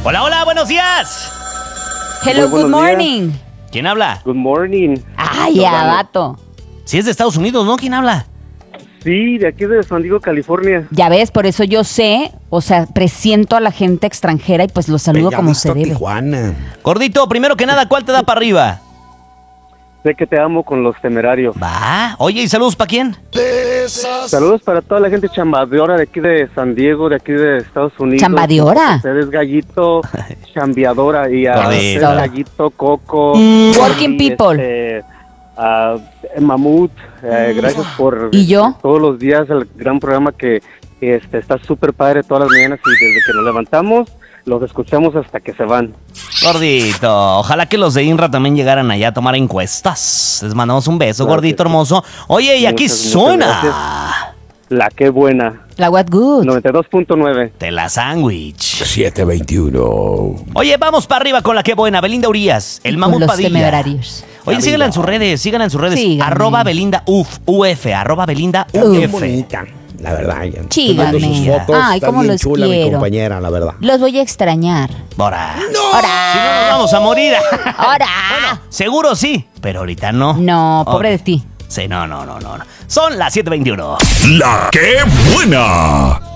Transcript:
Hola, hola, buenos días. Hello, good morning. ¿Quién habla? Good morning. Ay, ya, vato. Si es de Estados Unidos, ¿no? ¿Quién habla? Sí, de aquí de San Diego, California. Ya ves, por eso yo sé, o sea, presiento a la gente extranjera y pues los saludo como se debe. Tijuana. Gordito, primero que nada, ¿cuál te da para arriba? Sé que te amo con Los Temerarios. Va. Oye, ¿y saludos para quién? Saludos para toda la gente chambeadora de aquí de San Diego, de aquí de Estados Unidos. ¿Chambeadora? Ustedes Gallito, chambeadora y a Gordito. ustedes, Gallito, Coco. Working y, people. a Mamut, gracias por ¿Y yo? todos los días el gran programa que está súper padre todas las mañanas y desde que nos levantamos los escuchamos hasta que se van. Gordito, ojalá que los de INRA también llegaran allá a tomar encuestas. Les mandamos un beso, Claro gordito que sí. hermoso. Oye, y aquí Muchas suena gracias. La que buena. La what good. 92.9. de la sándwich. 721. Oye, vamos para arriba con la que buena, Belinda Urias, el Con mamut los Padilla. temerarios. Oye, síganla en sus redes, Síganme. arroba Belinda UF, arroba Belinda Bien UF. bonita, la verdad. Chígame. Tomando sus fotos, Ay, está cómo bien los chula mi quiero. compañera, la verdad. Los voy a extrañar. Bora. ¡Ahora! Si no nos vamos a morir. ¡Ahora! Seguro sí, pero ahorita no. No, pobre de Ok. ti. Sí, no. Son las 7:21. La que buena.